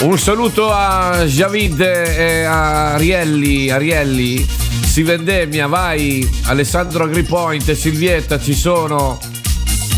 Un saluto a Javid e a Arielli. Si vendemmia, vai. Alessandro Agripoint e Silvietta ci sono.